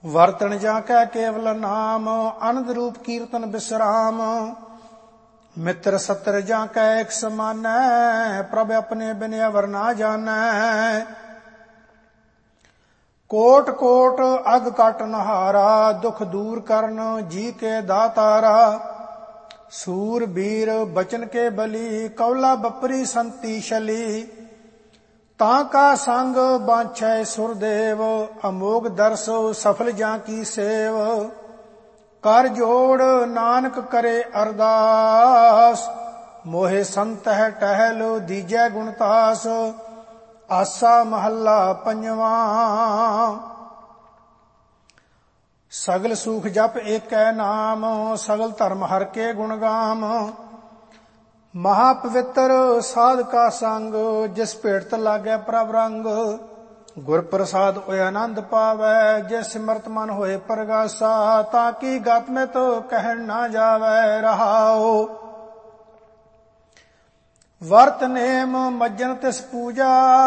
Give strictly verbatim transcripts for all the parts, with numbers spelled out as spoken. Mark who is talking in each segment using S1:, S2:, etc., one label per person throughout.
S1: ਵਰਤਣ ਜਾਂ ਕੈ ਕੇਵਲ ਨਾਮ, ਅਨੰਦ ਰੂਪ ਕੀਰਤਨ ਬਿਸਰਾਮ। ਮਿੱਤਰ ਸੱਤਰ ਜਾਂ ਕੈ ਇੱਕ ਸਮਾਨੈ, ਪ੍ਰਭ ਆਪਣੇ ਬਿਨ ਅਵਰ ਨਾ ਜਾਣੈ। ਕੋਟ ਕੋਟ ਅਗ ਕਟ ਨਹਾਰਾ, ਦੁਖ ਦੂਰ ਕਰਨ ਜੀ ਕੇ ਦਾਤਾਰਾ। ਸੂਰ ਬੀਰ ਬਚਨ ਕੇ ਬਲੀ, ਕੌਲਾ ਬਪਰੀ ਸੰਤੀ ਛਲੀ। ਤਾਂ ਕਾ ਸੰਗ ਬਾਂਛੈ ਸੁਰਦੇਵ, ਅਮੋਗ ਦਰਸ ਸਫਲ ਜਾਂ ਕੀ ਸੇਵ। ਕਰ ਜੋੜ ਨਾਨਕ ਕਰੇ ਅਰਦਾਸ, ਮੋਹਿ ਸੰਤਹਿ ਟਹਿਲ ਦੀਜੈ ਗੁਣਤਾਸ। ਆਸਾ ਮਹੱਲਾ ਪੰਜਵਾਂ। ਸਗਲ ਸੂਖ ਜਪ ਏਕੈ ਨਾਮ, ਸਗਲ ਧਰਮ ਹਰਿ ਕੇ ਗੁਣ ਗਾਮ। ਮਹਾ ਪਵਿੱਤਰ ਸਾਧ ਕਾ ਸੰਗ, ਜਿਸ ਭੇਟਤ ਲਾਗੈ ਪ੍ਰਭ ਰੰਗ। ਗੁਰ ਪ੍ਰਸਾਦ ਓਇ ਆਨੰਦ ਪਾਵੈ, ਜੇ ਸਿਮਰਤ ਮਨ ਹੋਏ ਪਰਗਾਸਾ। ਤਾਂ ਕੀ ਗਤ ਮਿਤ ਕਹਿਣ ਨਾ ਜਾਵੈ ਰਹਾਉ। ਵਰਤ ਨੇਮ ਮੱਜਨ ਤਿਸ ਪੂਜਾ,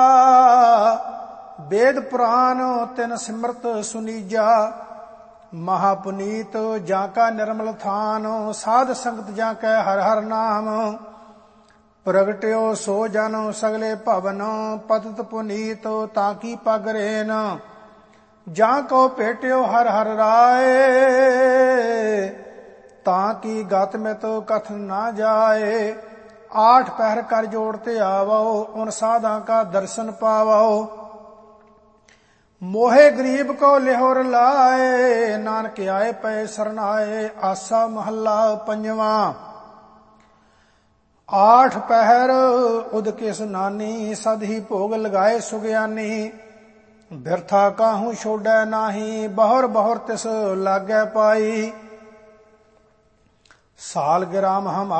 S1: ਵੇਦ ਪੁਰਾਨ ਤਿਨ ਸਿਮਰਤ ਸੁਨੀਜਾ। ਮਹਾ ਪੁਨੀਤ ਜਾਂ ਕਾ ਨਿਰਮਲ ਥਾਨ, ਸਾਧ ਸੰਗਤ ਜਾਂ ਕੈ ਹਰਿ ਹਰਿ ਨਾਮ। ਪ੍ਰਗਟਿਓ ਸੋ ਜਨ ਸਗਲੇ ਭਵਨ, ਪਤਿਤ ਪੁਨੀਤ ਤਾਂ ਕੀ ਪਗ ਰੇਨ। ਜਾਂ ਕੋ ਭੇਟਿਓ ਹਰਿ ਹਰਿ ਰਾਏ, ਤਾਂ ਕੀ ਗਤ ਮਿਤ ਕਥਨ ਨਾ ਜਾਏ। ਆਠ ਪਹਿਰ ਕਰ ਜੋੜ ਤੇ ਆਵੋ, ਉਨ ਸਾਧਾਂ ਕਾ ਦਰਸ਼ਨ ਪਾਵੋ। ਮੋਹੇ ਗਰੀਬ ਕੋ ਲਿਹੁਰ ਲਾਏ, ਨਾਨਕ ਆਏ ਪਏ ਸਰਨਾਏ। ਆਸਾ ਮਹੱਲਾ ਪੰਜਵਾਂ। ਆਠ ਪਹਿਰ ਉਦਕੇ ਸੁਨਾਨੀ, ਸਦ ਹੀ ਭੋਗ ਲਗਾਏ ਸੁਗਿਆਨੀ। ਬਿਰਥਾ ਕਾਹੂ ਛੋੜੈ ਨਾਹੀ, ਬਹੁਰ ਬਹੁਰ ਤਿਸ ਲਾਗੈ ਪਾਈ। ਸਾਲ ਗਿਰਾਮ ਹਮ